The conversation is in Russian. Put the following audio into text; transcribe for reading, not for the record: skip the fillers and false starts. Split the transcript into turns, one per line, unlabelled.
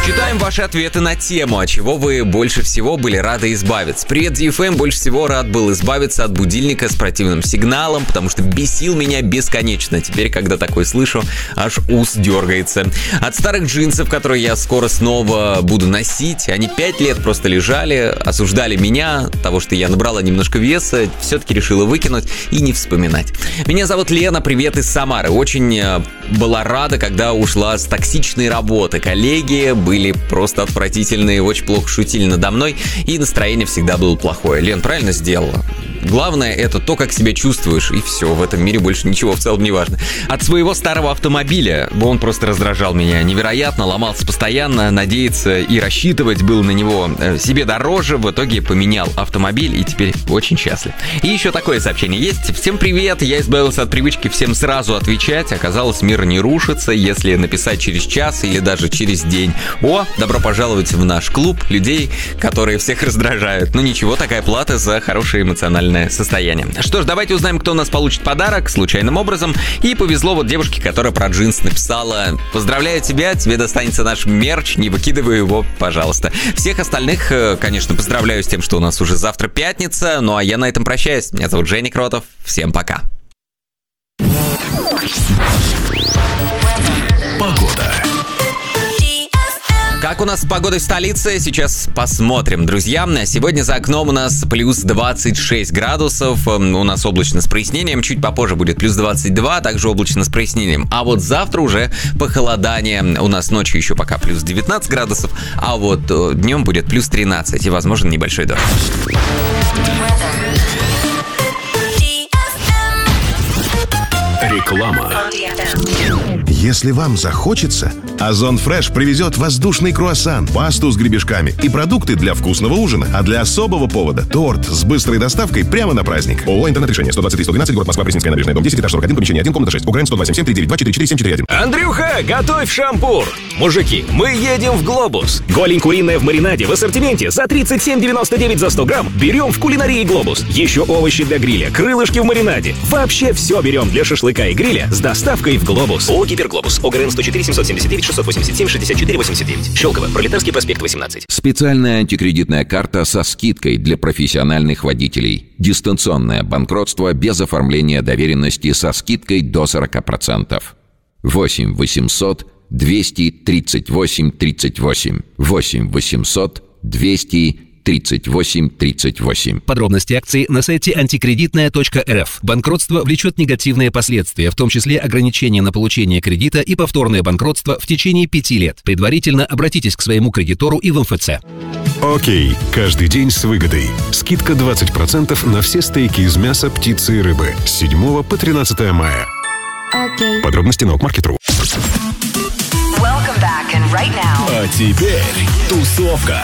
Читаем ваши ответы на тему, от чего вы больше всего были рады избавиться. Привет, DFM, больше всего рад был избавиться от будильника с противным сигналом, потому что бесил меня бесконечно. Теперь, когда такое слышу, аж ус дергается. От старых джинсов, которые я скоро снова буду носить, они 5 лет просто лежали, осуждали меня, того, что я набрала немножко веса, все-таки решила выкинуть и не вспоминать. Меня зовут Лена, привет из Самары. Очень была рада, когда ушла с токсичной работы. Коллеги были просто отвратительные, очень плохо шутили надо мной, и настроение всегда было плохое. Лен, правильно сделала? Главное — это то, как себя чувствуешь, и все, в этом мире больше ничего в целом не важно. От своего старого автомобиля, он просто раздражал меня невероятно, ломался постоянно, надеяться и рассчитывать было на него себе дороже. В итоге поменял автомобиль и теперь очень счастлив. И еще такое сообщение есть. Всем привет, я избавился от привычки всем сразу отвечать. Оказалось, мир не рушится, если написать через час или даже через день. О, добро пожаловать в наш клуб людей, которые всех раздражают. Ну ничего, такая плата за хорошее эмоциональное состояние. Что ж, давайте узнаем, кто у нас получит подарок случайным образом. И повезло вот девушке, которая про джинс написала: поздравляю тебя, тебе достанется наш мерч, не выкидывай его, пожалуйста. Всех остальных, конечно, поздравляю с тем, что у нас уже завтра пятница. Ну а я на этом прощаюсь. Меня зовут Женя Кротов. Всем пока.
Погода.
Как у нас с погодой в столице, сейчас посмотрим, друзья. Сегодня за окном у нас плюс 26 градусов, у нас облачно с прояснением, чуть попозже будет плюс 22, также облачно с прояснением. А вот завтра уже похолодание, у нас ночью еще пока плюс 19 градусов, а вот днем будет плюс 13 и, возможно, небольшой дождь.
Реклама.
Если вам захочется, Озон Фреш привезет воздушный круассан, пасту с гребешками и продукты для вкусного ужина. А для особого повода – торт с быстрой доставкой прямо на праздник. ООО «Интернет-решение», 123-112, город Москва, Пресненская набережная, дом 10, этаж 41, помещение 1, комната 6. УГРН 127-739-244-741.
Андрюха, готовь шампур! Мужики, мы едем в Глобус. Голень куриная в маринаде в ассортименте за 37,99 за 100 грамм. Берем в кулинарии Глобус. Еще овощи для гриля, крылышки в маринаде. Вообще все берем для шашлыка и гриля с доставкой в Глобус. ООО «Гиперглобус». ОГРН 104-779-687-64-89. Щелково. Пролетарский проспект 18.
Специальная антикредитная карта со скидкой для профессиональных водителей. Дистанционное банкротство без оформления доверенности со скидкой до 40%. 8 800 238 38. 8 800 238 38.
Подробности акции на сайте антикредитная.рф. Банкротство влечет негативные последствия, в том числе ограничения на получение кредита и повторное банкротство в течение 5 лет. Предварительно обратитесь к своему кредитору и в МФЦ.
Окей, каждый день с выгодой. Скидка 20% на все стейки из мяса, птицы и рыбы. С 7 по 13 мая. Подробности на Окмаркет.ру.
Welcome back, and right now.
А теперь тусовка.